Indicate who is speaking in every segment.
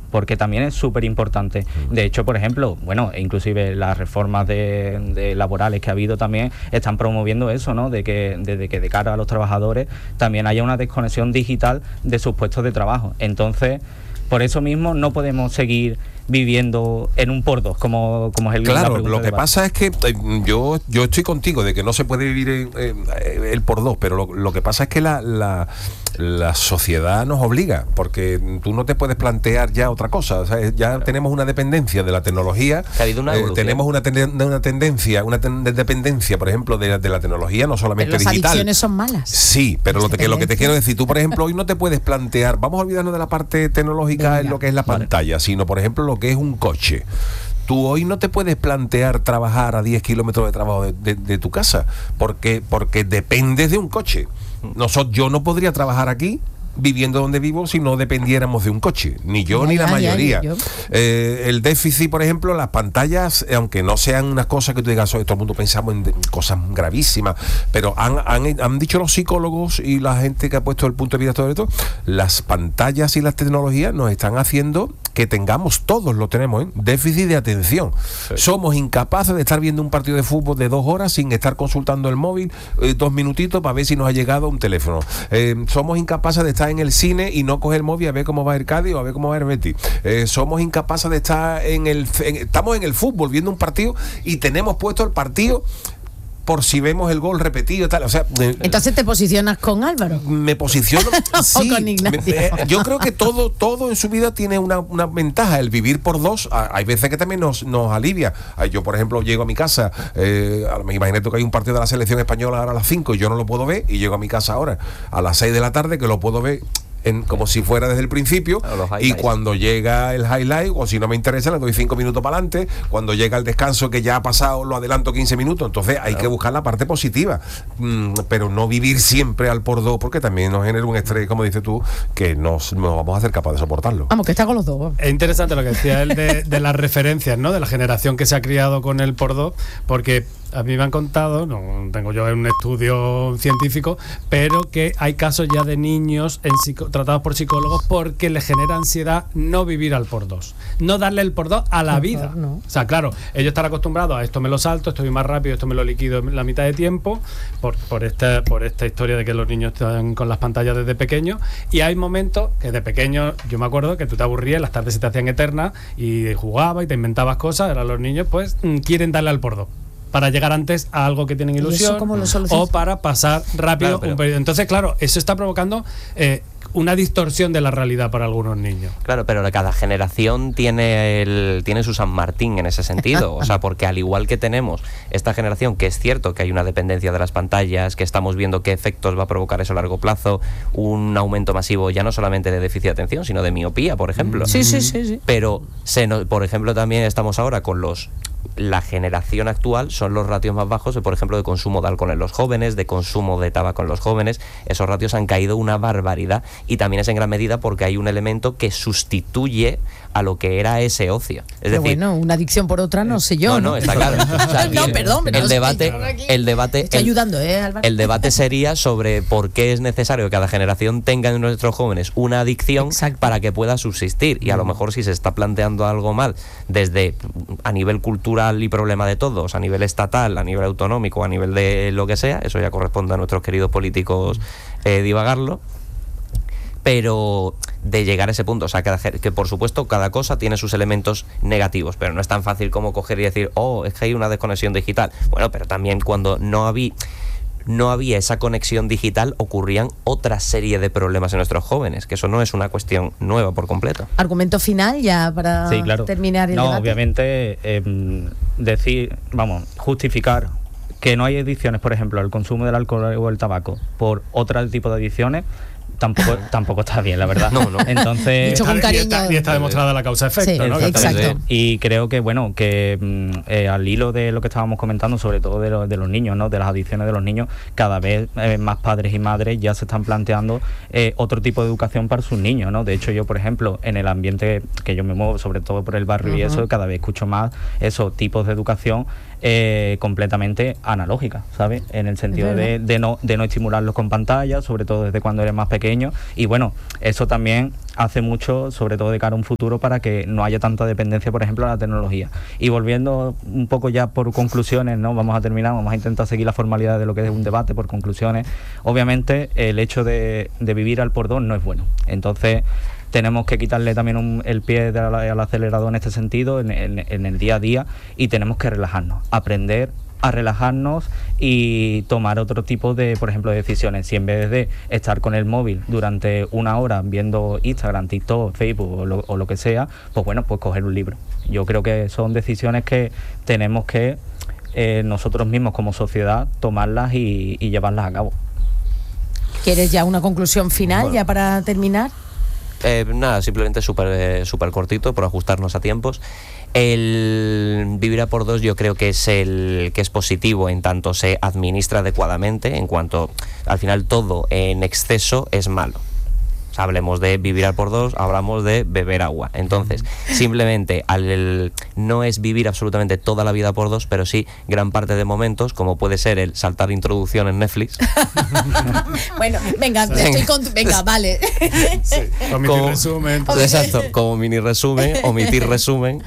Speaker 1: porque también es súper importante. De hecho, por ejemplo, bueno, inclusive las reformas de laborales que ha habido también están promoviendo eso, ¿no? De que de cara a los trabajadores también haya una desconexión digital de sus puestos de trabajo. Entonces, por eso mismo no podemos seguir viviendo en un por dos, como es el
Speaker 2: claro, lo que pasa es que yo estoy contigo de que no se puede vivir el por dos, pero lo que pasa es que la sociedad nos obliga, porque tú no te puedes plantear ya otra cosa. O sea, ya tenemos una dependencia de la tecnología, tenemos una dependencia, por ejemplo, de la tecnología, no solamente digital.
Speaker 3: Las adicciones son malas.
Speaker 2: Sí, pero lo que te quiero decir, tú por ejemplo hoy no te puedes plantear, vamos a olvidarnos de la parte tecnológica en lo que es la pantalla, sino por ejemplo lo que es un coche. Tú hoy no te puedes plantear trabajar a 10 kilómetros de trabajo de tu casa, porque dependes de un coche. Yo no podría trabajar aquí viviendo donde vivo si no dependiéramos de un coche, ni yo ni la mayoría. El déficit, por ejemplo, las pantallas, aunque no sean unas cosas que tú digas, todo el mundo pensamos en cosas gravísimas, pero han dicho los psicólogos y la gente que ha puesto el punto de vista todo esto, las pantallas y las tecnologías nos están haciendo que tengamos, todos lo tenemos, déficit de atención. Sí. Somos incapaces de estar viendo un partido de fútbol de 2 horas sin estar consultando el móvil 2 minutitos para ver si nos ha llegado un teléfono. Somos incapaces de estar en el cine y no coger el móvil a ver cómo va el Cádiz o a ver cómo va el Betis. Somos incapaces de estar estamos en el fútbol viendo un partido y tenemos puesto el partido por si vemos el gol repetido, tal, o sea...
Speaker 3: Entonces te posicionas con Álvaro.
Speaker 2: Me posiciono, sí.
Speaker 3: O con Ignacio.
Speaker 2: Yo creo que todo en su vida tiene una ventaja, el vivir por dos, hay veces que también nos alivia. Yo, por ejemplo, llego a mi casa, imagínate que hay un partido de la selección española ahora a las 5 y yo no lo puedo ver, y llego a mi casa ahora a las 6 de la tarde que lo puedo ver como si fuera desde el principio, y cuando llega el highlight, o si no me interesa, le doy 5 minutos para adelante. Cuando llega el descanso que ya ha pasado, lo adelanto 15 minutos. Entonces hay que buscar la parte positiva, pero no vivir siempre al por dos, porque también nos genera un estrés, como dices tú, que no vamos a ser capaces de soportarlo.
Speaker 3: Vamos, que está con los dos.
Speaker 4: Es interesante lo que decía él de las referencias, ¿no? De la generación que se ha criado con el por dos, porque a mí me han contado, no tengo yo un estudio científico, pero que hay casos ya de niños tratados por psicólogos porque les genera ansiedad no vivir al por dos, no darle el por dos a la vida. No. O sea, claro, ellos están acostumbrados a esto me lo salto, esto voy más rápido, esto me lo liquido en la mitad de tiempo, por esta historia de que los niños están con las pantallas desde pequeños, y hay momentos que de pequeño, yo me acuerdo que tú te aburrías, las tardes se te hacían eternas y jugabas y te inventabas cosas. Ahora los niños pues quieren darle al por dos para llegar antes a algo que tienen ilusión, o para pasar rápido un periodo. Entonces, claro, eso está provocando una distorsión de la realidad para algunos niños.
Speaker 5: Claro, pero cada generación tiene su San Martín en ese sentido. O sea, porque al igual que tenemos esta generación, que es cierto que hay una dependencia de las pantallas, que estamos viendo qué efectos va a provocar eso a largo plazo, un aumento masivo ya no solamente de déficit de atención, sino de miopía, por ejemplo.
Speaker 3: Sí.
Speaker 5: Pero, por ejemplo, también estamos ahora con la generación actual, son los ratios más bajos, por ejemplo, de consumo de alcohol en los jóvenes, de consumo de tabaco en los jóvenes. Esos ratios han caído una barbaridad, y también es en gran medida porque hay un elemento que sustituye a lo que era ese ocio. Es decir,
Speaker 3: bueno, una adicción por otra no sé yo.
Speaker 5: No, está claro. O sea,
Speaker 3: no, perdón.
Speaker 5: El debate
Speaker 3: estoy ayudando, Álvaro.
Speaker 5: El debate sería sobre por qué es necesario que cada generación tenga en nuestros jóvenes una adicción. Exacto. Para que pueda subsistir. Y a lo mejor si se está planteando algo mal desde a nivel cultural y problema de todos, a nivel estatal, a nivel autonómico, a nivel de lo que sea, eso ya corresponde a nuestros queridos políticos divagarlo. Pero de llegar a ese punto, o sea, que por supuesto cada cosa tiene sus elementos negativos, pero no es tan fácil como coger y decir, es que hay una desconexión digital. Bueno, pero también cuando no había esa conexión digital, ocurrían otra serie de problemas en nuestros jóvenes, que eso no es una cuestión nueva por completo.
Speaker 3: Argumento final ya para terminar el debate.
Speaker 1: Obviamente justificar que no hay adicciones, por ejemplo, el consumo del alcohol o el tabaco por otro tipo de adicciones, tampoco está bien, la verdad. No. Entonces,
Speaker 3: dicho con cariño.
Speaker 4: Y está demostrada la causa-efecto,
Speaker 3: sí,
Speaker 4: ¿no?
Speaker 3: Exacto.
Speaker 1: Y creo que, al hilo de lo que estábamos comentando, sobre todo de los niños, ¿no? De las adicciones de los niños, cada vez más padres y madres ya se están planteando otro tipo de educación para sus niños, ¿no? De hecho, yo, por ejemplo, en el ambiente que yo me muevo, sobre todo por el barrio y eso, cada vez escucho más esos tipos de educación completamente analógica, ¿sabes? En el sentido de no estimularlos con pantalla, sobre todo desde cuando eres más pequeño. Y bueno, eso también hace mucho, sobre todo de cara a un futuro, para que no haya tanta dependencia, por ejemplo, a la tecnología. Y volviendo un poco ya por conclusiones, ¿no? Vamos a intentar seguir la formalidad de lo que es un debate por conclusiones. Obviamente, el hecho de vivir al por dos no es bueno. Entonces, tenemos que quitarle también el pie al acelerador en este sentido, en el día a día, y tenemos que relajarnos, aprender a relajarnos y tomar otro tipo de, por ejemplo, de decisiones. Si en vez de estar con el móvil durante una hora viendo Instagram, TikTok, Facebook o lo que sea, pues bueno, pues coger un libro. Yo creo que son decisiones que tenemos que nosotros mismos como sociedad tomarlas y llevarlas a cabo.
Speaker 3: ¿Quieres ya una conclusión final,
Speaker 5: bueno,
Speaker 3: ya para terminar?
Speaker 5: Nada, simplemente súper cortito, por ajustarnos a tiempos. El vivir a por dos yo creo que es positivo en tanto se administra adecuadamente, en cuanto al final todo en exceso es malo. Hablemos de vivir al por dos, hablamos de beber agua. Entonces, simplemente no es vivir absolutamente toda la vida por dos, pero sí gran parte de momentos, como puede ser el saltar introducción en Netflix.
Speaker 3: Bueno, venga, vale.
Speaker 4: Sí, omitir resumen.
Speaker 5: Exacto, como mini resumen, omitir resumen.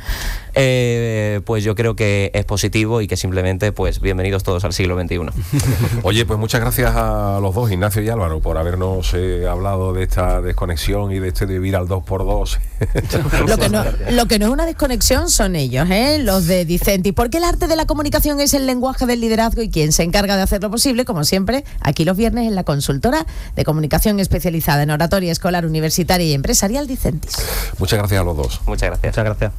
Speaker 5: Pues yo creo que es positivo y que simplemente, pues, bienvenidos todos al siglo XXI.
Speaker 2: Oye, pues muchas gracias a los dos, Ignacio y Álvaro, por habernos hablado de esta desconexión y de este vivir al 2x2.
Speaker 3: Lo que no es una desconexión son ellos, los de Dicentis, porque el arte de la comunicación es el lenguaje del liderazgo, y quien se encarga de hacerlo posible, como siempre, aquí los viernes en la consultora de comunicación especializada en oratoria escolar, universitaria y empresarial Dicentis.
Speaker 2: Muchas gracias a los dos.
Speaker 5: Muchas gracias.
Speaker 1: Muchas gracias.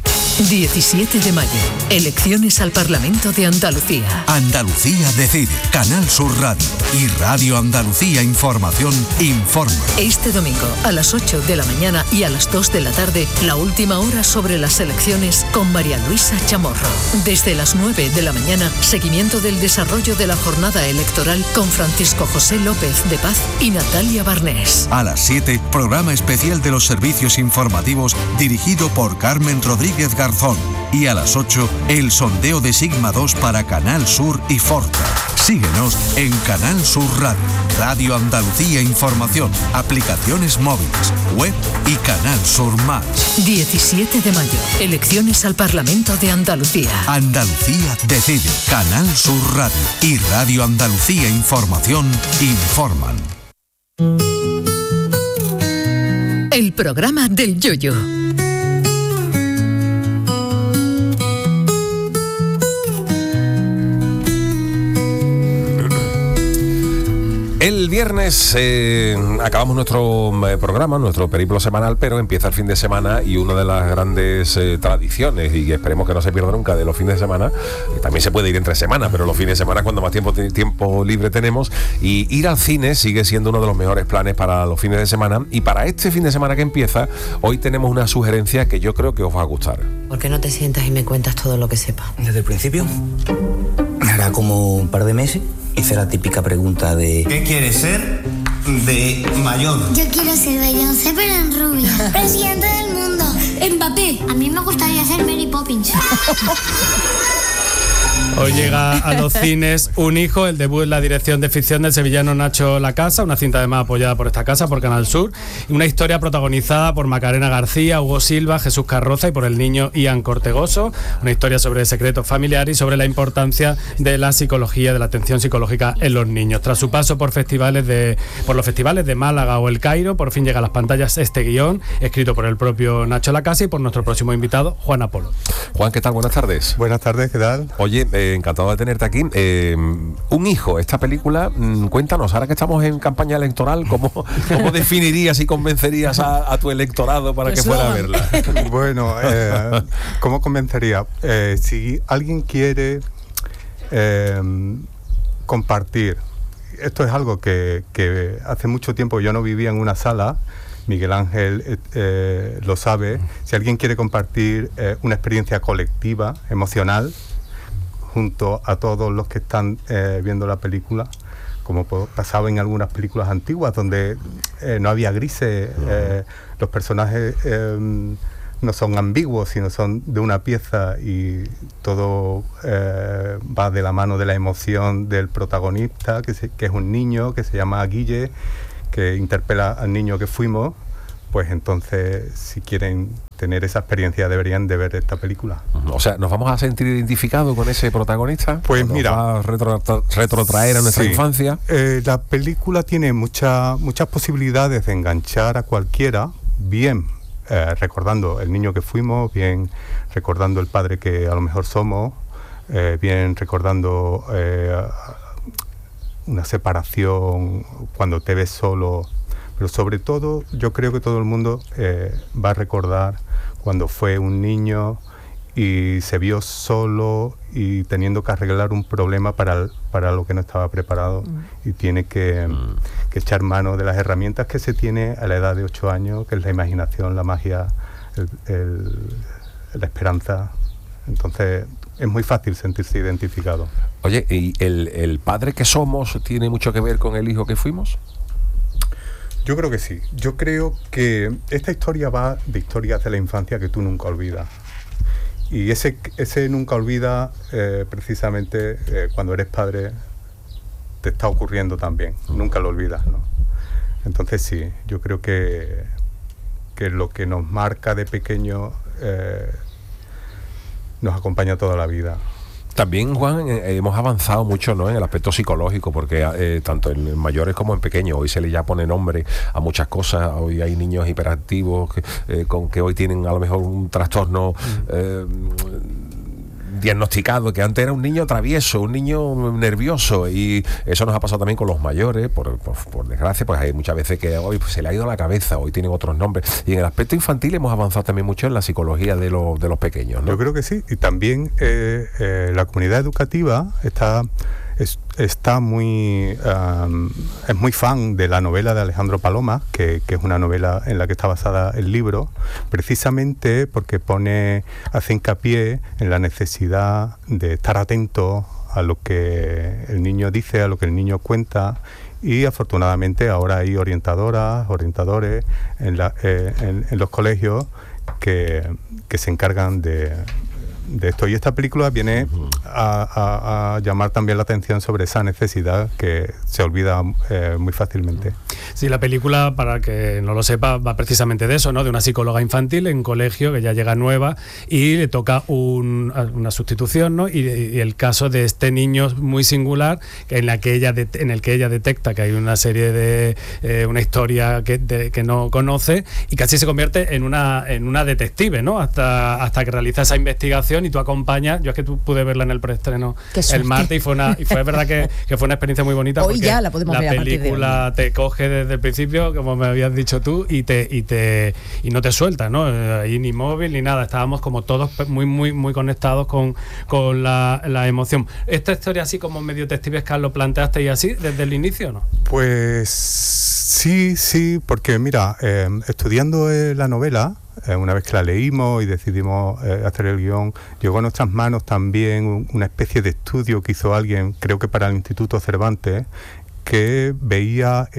Speaker 6: 17 de mayo, elecciones al Parlamento de Andalucía.
Speaker 7: Andalucía decide. Canal Sur Radio y Radio Andalucía Información informa.
Speaker 6: Este domingo a las 8 de la mañana y a las 2 de la tarde, la última hora sobre las elecciones con María Luisa Chamorro. Desde las 9 de la mañana, seguimiento del desarrollo de la jornada electoral con Francisco José López de Paz y Natalia Barnés.
Speaker 7: A las 7, programa especial de los servicios informativos dirigido por Carmen Rodríguez Garzón. Y a las 8, el sondeo de Sigma 2 para Canal Sur y Forta. Síguenos en Canal Sur Radio, Radio Andalucía Información, aplicaciones móviles, web y Canal Sur Más.
Speaker 6: 17 de mayo, elecciones al Parlamento de Andalucía.
Speaker 7: Andalucía decide. Canal Sur Radio y Radio Andalucía Información informan.
Speaker 6: El programa del Yoyo.
Speaker 2: El viernes acabamos nuestro programa, nuestro periplo semanal, pero empieza el fin de semana, y una de las grandes tradiciones, y esperemos que no se pierda nunca, de los fines de semana, también se puede ir entre semana, pero los fines de semana es cuando más tiempo libre tenemos, y ir al cine sigue siendo uno de los mejores planes para los fines de semana. Y para este fin de semana que empieza, hoy tenemos una sugerencia que yo creo que os va a gustar.
Speaker 8: ¿Por qué no te sientas y me cuentas todo lo que sepas?
Speaker 9: Desde el principio. Hará como un par de meses hice la típica pregunta de...
Speaker 10: ¿Qué quieres ser de mayor?
Speaker 11: Yo quiero ser Beyoncé, pero en rubia. Presidente del mundo. Mbappé. A mí me gustaría ser Mary Poppins.
Speaker 4: Hoy llega a los cines Un hijo, el debut en la dirección de ficción del sevillano Nacho Lacasa, una cinta además apoyada por esta casa, por Canal Sur, y una historia protagonizada por Macarena García, Hugo Silva, Jesús Carroza y por el niño Ian Cortegoso, una historia sobre secretos familiares y sobre la importancia de la psicología, de la atención psicológica en los niños. Tras su paso por los festivales de Málaga o El Cairo, por fin llega a las pantallas este guión, escrito por el propio Nacho Lacasa y por nuestro próximo invitado, Juan Apolo.
Speaker 2: Juan, ¿qué tal? Buenas tardes.
Speaker 12: Buenas tardes, ¿qué tal?
Speaker 2: Oye, encantado de tenerte aquí. Un hijo, esta película, cuéntanos, ahora que estamos en campaña electoral, ¿cómo definirías y convencerías a tu electorado para que fuera a verla?
Speaker 12: Bueno, ¿cómo convencería? Si alguien quiere compartir, esto es algo que hace mucho tiempo yo no vivía en una sala, Miguel Ángel lo sabe. Si alguien quiere compartir una experiencia colectiva, emocional, junto a todos los que están viendo la película, como pasaba en algunas películas antiguas donde no había grises, los personajes no son ambiguos, sino son de una pieza, y todo va de la mano de la emoción del protagonista, que es un niño que se llama Guille, que interpela al niño que fuimos. Pues entonces, si quieren tener esa experiencia, deberían de ver esta película.
Speaker 2: O sea, ¿nos vamos a sentir identificados con ese protagonista?
Speaker 12: Pues mira,
Speaker 2: va a retrotraer a nuestra infancia.
Speaker 12: La película tiene muchas posibilidades de enganchar a cualquiera, bien recordando el niño que fuimos, bien recordando el padre que a lo mejor somos, bien recordando una separación cuando te ves solo. Pero sobre todo, yo creo que todo el mundo va a recordar cuando fue un niño y se vio solo y teniendo que arreglar un problema para lo que no estaba preparado, y tiene que echar mano de las herramientas que se tiene a la edad de 8 años, que es la imaginación, la magia, la esperanza. Entonces, es muy fácil sentirse identificado.
Speaker 2: Oye, ¿y el padre que somos tiene mucho que ver con el hijo que fuimos?
Speaker 12: Yo creo que sí. Yo creo que esta historia va de historias de la infancia que tú nunca olvidas. Y ese nunca olvida, precisamente cuando eres padre, te está ocurriendo también. Nunca lo olvidas, ¿no? Entonces sí, yo creo que lo que nos marca de pequeño nos acompaña toda la vida.
Speaker 2: También, Juan, hemos avanzado mucho, ¿no?, en el aspecto psicológico, porque tanto en mayores como en pequeños, hoy se le ya pone nombre a muchas cosas. Hoy hay niños hiperactivos que hoy tienen a lo mejor un trastorno diagnosticado, que antes era un niño travieso, un niño nervioso, y eso nos ha pasado también con los mayores, por desgracia. Pues hay muchas veces que hoy se le ha ido la cabeza, hoy tienen otros nombres, y en el aspecto infantil hemos avanzado también mucho en la psicología de los pequeños, ¿no?
Speaker 12: Yo creo que sí, y también la comunidad educativa está muy es muy fan de la novela de Alejandro Paloma, que es una novela en la que está basada el libro, precisamente porque hace hincapié en la necesidad de estar atento a lo que el niño dice, a lo que el niño cuenta. Y afortunadamente ahora hay orientadores en los colegios que se encargan de esto, y esta película viene a llamar también la atención sobre esa necesidad que se olvida muy fácilmente.
Speaker 4: Sí, la película, para que no lo sepa, va precisamente de eso, ¿no? De una psicóloga infantil en colegio que ya llega nueva y le toca una sustitución, ¿no? Y el caso de este niño muy singular, en el que ella detecta que hay una serie de una historia que no conoce, y casi se convierte en una detective, ¿no? Hasta que realiza esa investigación, y tú acompañas. Yo es que pude verla en el preestreno el martes, y fue verdad que fue una experiencia muy bonita.
Speaker 3: Hoy ya la podemos ver.
Speaker 4: La película te coge desde el principio, como me habías dicho tú, y no te suelta, ¿no? Ahí ni móvil ni nada. Estábamos como todos muy muy muy conectados con la emoción. Esta historia así como medio detectivesca lo planteaste y así desde el inicio, ¿no?
Speaker 12: Pues sí, porque mira, estudiando la novela, una vez que la leímos y decidimos hacer el guión, llegó a nuestras manos también una especie de estudio que hizo alguien, creo que para el Instituto Cervantes, que veía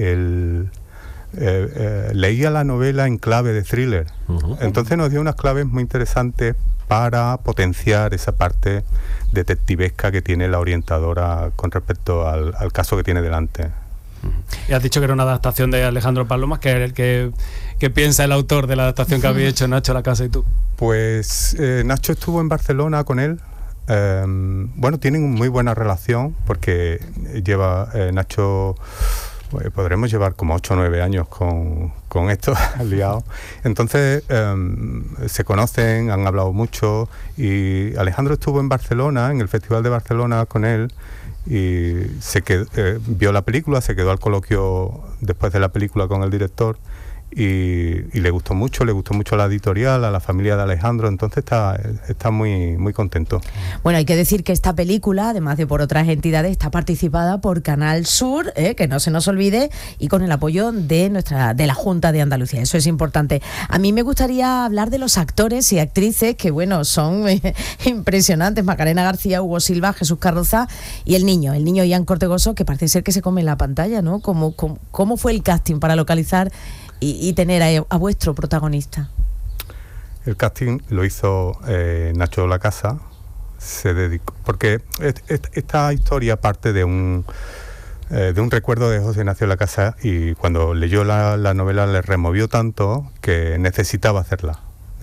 Speaker 12: leía la novela en clave de thriller. Entonces nos dio unas claves muy interesantes para potenciar esa parte detectivesca que tiene la orientadora con respecto al caso que tiene delante.
Speaker 4: Y has dicho que era una adaptación de Alejandro Palomas, que es el que piensa el autor de la adaptación que había hecho Nacho Lacasa y tú.
Speaker 12: Pues Nacho estuvo en Barcelona con él. Bueno, tienen muy buena relación, porque lleva Nacho, podremos llevar como 8 o 9 años con esto liado. Entonces se conocen, han hablado mucho, y Alejandro estuvo en Barcelona, en el Festival de Barcelona con él, y vio la película, se quedó al coloquio después de la película con el director, y le gustó mucho la editorial, a la familia de Alejandro. Entonces está muy muy contento.
Speaker 3: Bueno, hay que decir que esta película, además de por otras entidades, está participada por Canal Sur, que no se nos olvide, y con el apoyo de la Junta de Andalucía. Eso es importante. A mí me gustaría hablar de los actores y actrices que, bueno, son impresionantes. Macarena García, Hugo Silva, Jesús Carroza y el niño Ian Cortegoso, que parece ser que se come en la pantalla, ¿no? ¿Cómo fue el casting para localizar y tener a vuestro protagonista?
Speaker 12: El casting lo hizo Nacho Lacasa, se dedicó, porque esta historia parte de un recuerdo de José Ignacio Lacasa, y cuando leyó la novela le removió tanto que necesitaba hacerla,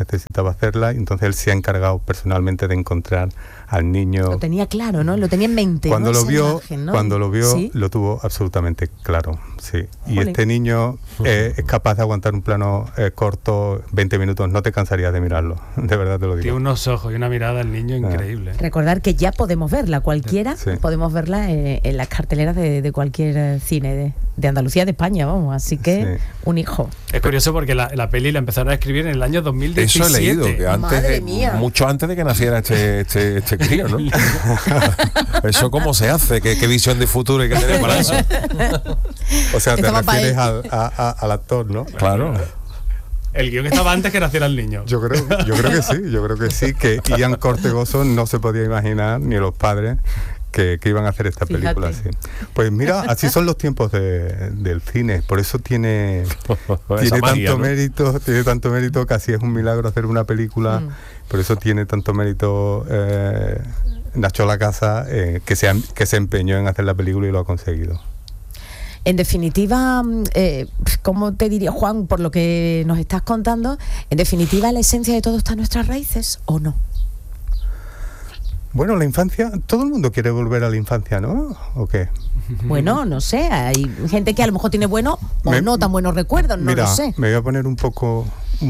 Speaker 12: y entonces él se ha encargado personalmente de encontrar al niño.
Speaker 3: Lo tenía claro, ¿no? Lo tenía en mente.
Speaker 12: Cuando
Speaker 3: ¿no?
Speaker 12: lo vio,
Speaker 3: imagen, ¿no?
Speaker 12: cuando lo vio,
Speaker 3: ¿Sí?
Speaker 12: lo tuvo absolutamente claro, sí. Y
Speaker 3: Jolín.
Speaker 12: este niño es capaz de aguantar un plano corto, 20 minutos, no te cansarías de mirarlo, de verdad te lo digo.
Speaker 4: Tiene unos ojos y una mirada al niño increíble.
Speaker 3: Recordar que ya podemos verla, cualquiera,
Speaker 12: Sí.
Speaker 3: podemos verla en las carteleras de cualquier cine de Andalucía, de España, vamos, así que
Speaker 12: Sí.
Speaker 3: un hijo.
Speaker 4: Es curioso porque la peli la empezaron a escribir en el año 2017.
Speaker 2: Eso he leído, que
Speaker 3: Madre
Speaker 2: antes,
Speaker 3: mía.
Speaker 2: mucho antes de que naciera este crío, ¿no? Eso cómo se hace, qué visión de futuro hay que tener para eso.
Speaker 12: O sea, te
Speaker 3: Estaba pa'
Speaker 12: refieres
Speaker 3: él.
Speaker 12: al actor, ¿no?
Speaker 2: Claro.
Speaker 4: El guión estaba antes que naciera el niño.
Speaker 12: Yo creo que sí, que Ian Cortegoso no se podía imaginar, ni los padres, que iban a hacer esta película así. Pues mira, así son los tiempos del cine, por eso tiene
Speaker 2: Esa magia, ¿no?
Speaker 12: tiene tanto mérito que así es un milagro hacer una película, por eso tiene tanto mérito Nacho Lacasa, que se empeñó en hacer la película y lo ha conseguido.
Speaker 3: En definitiva, ¿cómo te diría, Juan, por lo que nos estás contando, en definitiva la esencia de todo está en nuestras raíces, ¿o no?
Speaker 12: Bueno, la infancia, todo el mundo quiere volver a la infancia, ¿no? ¿O qué?
Speaker 3: Bueno, no sé, hay gente que a lo mejor tiene buenos o no tan buenos recuerdos, no
Speaker 12: Mira,
Speaker 3: lo sé.
Speaker 12: me voy a poner un poco,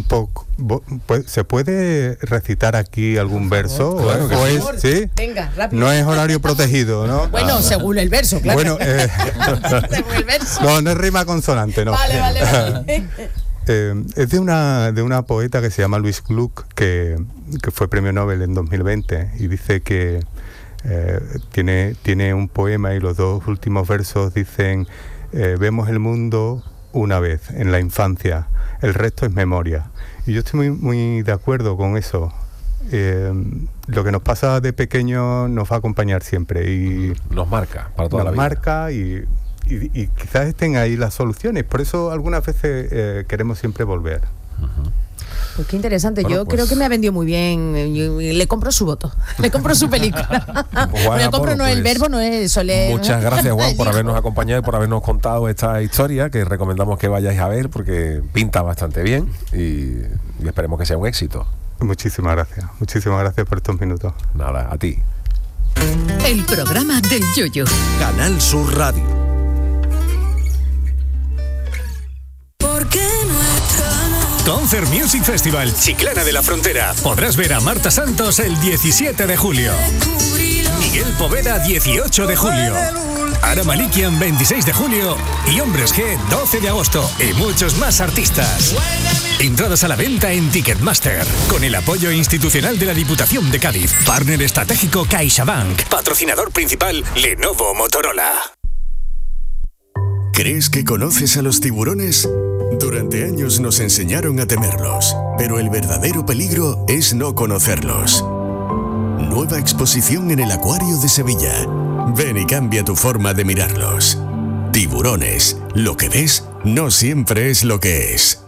Speaker 12: pues, ¿se puede recitar aquí algún verso?
Speaker 2: Claro que
Speaker 12: ¿O
Speaker 2: sí.
Speaker 12: es, sí?
Speaker 3: Venga, rápido.
Speaker 12: No es horario protegido, ¿no?
Speaker 3: Bueno, según el verso, claro.
Speaker 12: Bueno,
Speaker 3: según el verso.
Speaker 12: no es rima consonante, no.
Speaker 3: Vale.
Speaker 12: Es de una poeta que se llama Louise Gluck, que fue premio Nobel en 2020, y dice que tiene un poema y los dos últimos versos dicen: vemos el mundo una vez, en la infancia, el resto es memoria. Y yo estoy muy de acuerdo con eso. Lo que nos pasa de pequeño nos va a acompañar siempre y
Speaker 2: nos marca para toda la vida.
Speaker 12: Nos marca y quizás estén ahí las soluciones. Por eso algunas veces queremos siempre volver.
Speaker 3: Pues qué interesante.
Speaker 2: Bueno,
Speaker 3: Yo
Speaker 2: pues,
Speaker 3: creo que me ha vendido muy bien. Le compro su voto. Le compro su película.
Speaker 2: Juan
Speaker 3: Le compro
Speaker 2: Apolo,
Speaker 3: no el
Speaker 2: pues,
Speaker 3: verbo, no es soler.
Speaker 2: Muchas gracias, Juan, por habernos acompañado y por habernos contado esta historia, que recomendamos que vayáis a ver porque pinta bastante bien y esperemos que sea un éxito.
Speaker 12: Muchísimas gracias por estos minutos.
Speaker 2: Nada, a ti.
Speaker 6: El programa del Yoyo.
Speaker 7: Canal Sur Radio.
Speaker 13: Concert Music Festival Chiclana de la Frontera. Podrás ver a Marta Santos el 17 de julio. Miguel Poveda 18 de julio. Ara Malikian 26 de julio. Y Hombres G 12 de agosto. Y muchos más artistas. Entradas a la venta en Ticketmaster. Con el apoyo institucional de la Diputación de Cádiz. Partner estratégico CaixaBank. Patrocinador principal Lenovo Motorola.
Speaker 14: ¿Crees que conoces a los tiburones? Durante años nos enseñaron a temerlos, pero el verdadero peligro es no conocerlos. Nueva exposición en el Acuario de Sevilla. Ven y cambia tu forma de mirarlos. Tiburones, lo que ves no siempre es lo que es.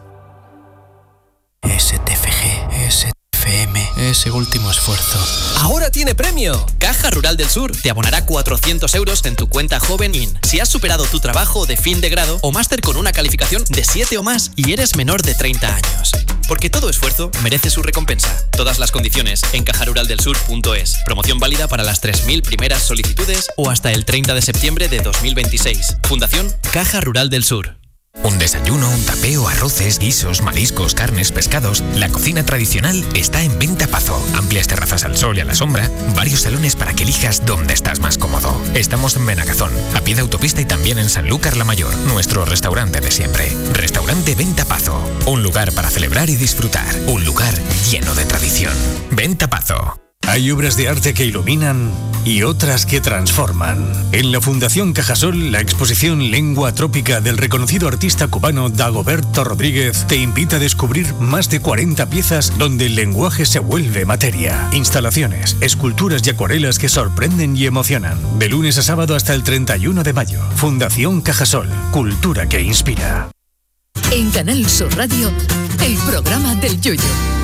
Speaker 15: STFG, STFM, ese último esfuerzo.
Speaker 16: ¡Ahora tiene premio! Caja Rural del Sur te abonará 400 euros en tu cuenta Joven IN si has superado tu trabajo de fin de grado o máster con una calificación de 7 o más y eres menor de 30 años. Porque todo esfuerzo merece su recompensa. Todas las condiciones en cajaruraldelsur.es. Promoción válida para las 3.000 primeras solicitudes o hasta el 30 de septiembre de 2026. Fundación Caja Rural del Sur.
Speaker 17: Un desayuno, un tapeo, arroces, guisos, mariscos, carnes, pescados. La cocina tradicional está en Venta Pazo. Amplias terrazas al sol y a la sombra. Varios salones para que elijas dónde estás más cómodo. Estamos en Benagazón, a pie de autopista y también en Sanlúcar la Mayor, nuestro restaurante de siempre. Restaurante Venta Pazo. Un lugar para celebrar y disfrutar. Un lugar lleno de tradición. Venta Pazo.
Speaker 13: Hay obras de arte que iluminan y otras que transforman. En la Fundación Cajasol, la exposición Lengua Trópica del reconocido artista cubano Dagoberto Rodríguez te invita a descubrir más de 40 piezas donde el lenguaje se vuelve materia. Instalaciones, esculturas y acuarelas que sorprenden y emocionan. De lunes a sábado hasta el 31 de mayo. Fundación Cajasol, cultura que inspira.
Speaker 6: En Canal Sur Radio, el programa del Yoyo.